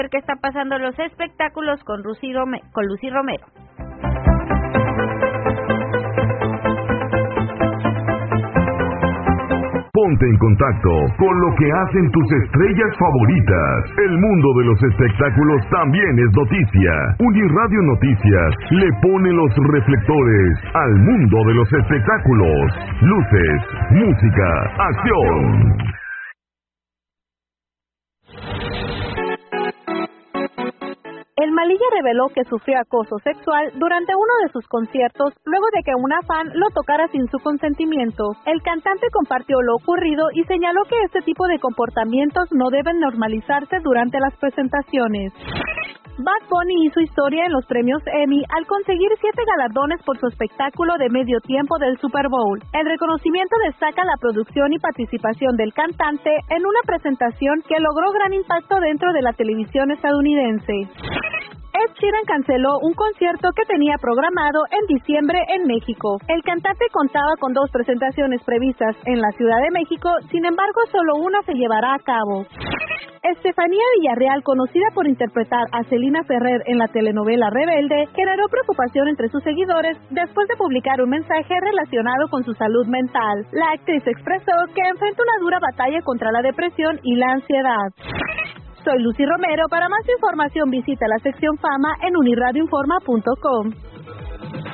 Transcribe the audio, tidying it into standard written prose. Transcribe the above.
¿Qué está pasando en los espectáculos con Lucy Romero? Ponte en contacto con lo que hacen tus estrellas favoritas. El mundo de los espectáculos también es noticia. Uniradio Noticias le pone los reflectores al mundo de los espectáculos. Luces, música, acción. El Malilla reveló que sufrió acoso sexual durante uno de sus conciertos luego de que una fan lo tocara sin su consentimiento. El cantante compartió lo ocurrido y señaló que este tipo de comportamientos no deben normalizarse durante las presentaciones. Bad Bunny hizo historia en los premios Emmy al conseguir 7 galardones por su espectáculo de medio tiempo del Super Bowl. El reconocimiento destaca la producción y participación del cantante en una presentación que logró gran impacto dentro de la televisión estadounidense. Ed Sheeran canceló un concierto que tenía programado en diciembre en México. El cantante contaba con 2 presentaciones previstas en la Ciudad de México, sin embargo solo una se llevará a cabo. Estefanía Villarreal, conocida por interpretar a Celina Ferrer en la telenovela Rebelde, generó preocupación entre sus seguidores después de publicar un mensaje relacionado con su salud mental. La actriz expresó que enfrenta una dura batalla contra la depresión y la ansiedad. Soy Lucy Romero. Para más información visita la sección Fama en unirradioinforma.com.